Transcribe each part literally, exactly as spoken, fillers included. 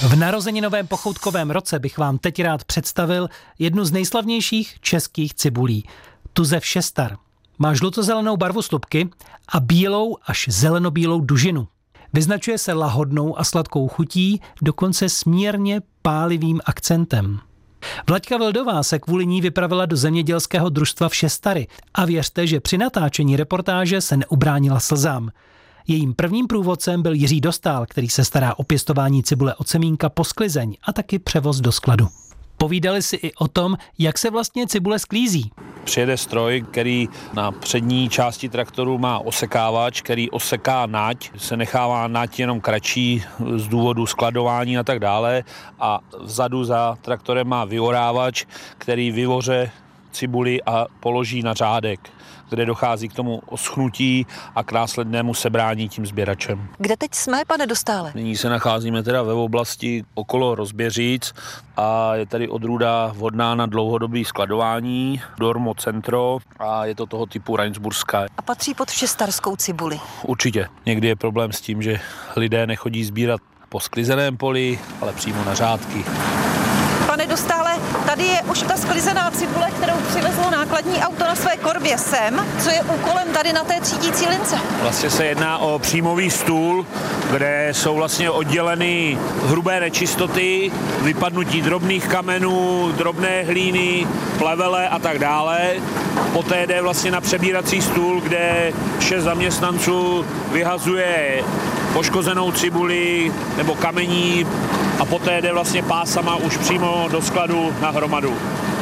V narozeninovém pochoutkovém roce bych vám teď rád představil jednu z nejslavnějších českých cibulí. Tuzev Šestar. Má žlutozelenou barvu slupky a bílou až zelenobílou dužinu. Vyznačuje se lahodnou a sladkou chutí, dokonce smírně pálivým akcentem. Vlaďka Vildová se kvůli ní vypravila do zemědělského družstva v Šestary a věřte, že při natáčení reportáže se neubránila slzám. Jejím prvním průvodcem byl Jiří Dostál, který se stará o pěstování cibule od semínka po sklizeň a taky převoz do skladu. Povídali si i o tom, jak se vlastně cibule sklízí. Přijede stroj, který na přední části traktoru má osekávač, který oseká nať, se nechává nať jenom kratší z důvodu skladování a tak dále a vzadu za traktorem má vyorávač, který vyvoře cibuli a položí na řádek, kde dochází k tomu oschnutí a k následnému sebrání tím sběračem. Kde teď jsme, pane Dostále? Nyní se nacházíme teda ve oblasti okolo Rozběříc a je tady odrůda vhodná na dlouhodobé skladování, Dormo Centro, a je to toho typu Rajnsburská. A patří pod šestarskou cibuli? Určitě. Někdy je problém s tím, že lidé nechodí sbírat po sklizeném poli, ale přímo na řádky. Pane Dostále, tady je už ta sklizená cibule, kterou přivezlo nákladní auto na své korbě sem. Co je úkolem tady na té třídící lince? Vlastně se jedná o příjmový stůl, kde jsou vlastně odděleny hrubé nečistoty, vypadnutí drobných kamenů, drobné hlíny, plevele a tak dále. Poté jde vlastně na přebírací stůl, kde šest zaměstnanců vyhazuje poškozenou cibuli nebo kamení a poté jde vlastně pásama už přímo do skladu na hromadu.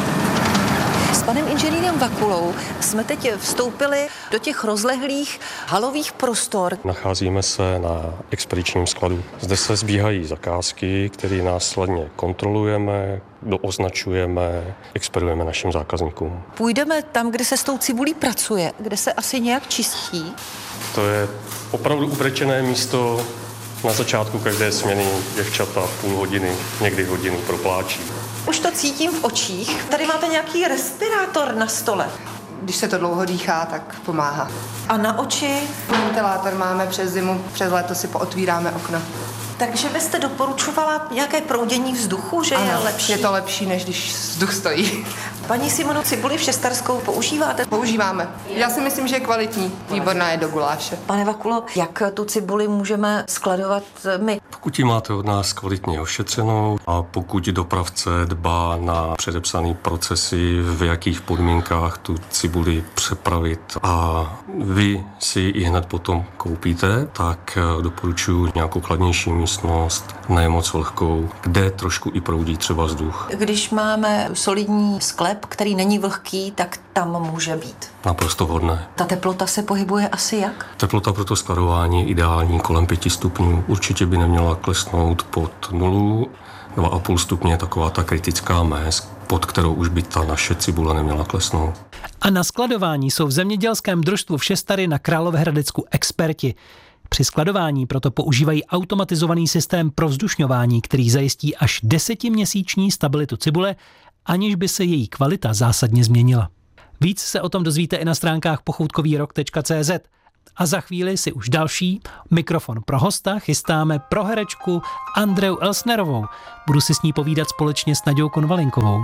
S panem inženýrem Vakulou jsme teď vstoupili do těch rozlehlých halových prostor. Nacházíme se na expedičním skladu. Zde se sbíhají zakázky, které následně kontrolujeme, dooznačujeme, expedujeme našim zákazníkům. Půjdeme tam, kde se s tou cibulí pracuje, kde se asi nějak čistí. To je opravdu ubrečené místo. Na začátku každé směny děvčata půl hodiny, někdy hodinu propláčí. Už to cítím v očích. Tady máte nějaký respirátor na stole. Když se to dlouho dýchá, tak pomáhá. A na oči? Ventilátor máme přes zimu, přes léto si pootvíráme okna. Takže byste doporučovala nějaké proudění vzduchu, že ano, je lepší? je to lepší, než když vzduch stojí. Paní Simono, cibuli v šestarskou používáte? Používáme. Já si myslím, že je kvalitní. Výborná je do guláše. Pane Vakulo, jak tu cibuli můžeme skladovat my? Pokud ji máte od nás kvalitně ošetřenou a pokud dopravce dbá na předepsané procesy, v jakých podmínkách tu cibuli přepravit a vy si ji hned potom koupíte, tak doporučuji nějakou chladnější místnost, ne moc vlhkou, kde trošku i proudí třeba vzduch. Když máme solidní sklep, který není vlhký, tak tam může být. Naprosto vhodné. Ta teplota se pohybuje asi jak? Teplota pro to skladování je ideální kolem pěti stupňů. Určitě by neměla klesnout pod nulu. dva a půl stupně je taková ta kritická mez, pod kterou už by ta naše cibule neměla klesnout. A na skladování jsou v zemědělském družstvu v Šestary na Královéhradecku experti. Při skladování proto používají automatizovaný systém provzdušňování, který zajistí až desetiměsíční stabilitu cibule, aniž by se její kvalita zásadně změnila. Víc se o tom dozvíte i na stránkách pochoutkový rok tečka cé zet. A za chvíli si už další mikrofon pro hosta chystáme pro herečku Andreu Elsnerovou. Budu si s ní povídat společně s Naďou Konvalinkovou.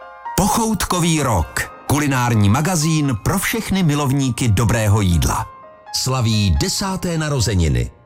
Pochoutkový rok. Kulinární magazín pro všechny milovníky dobrého jídla. Slaví desáté narozeniny.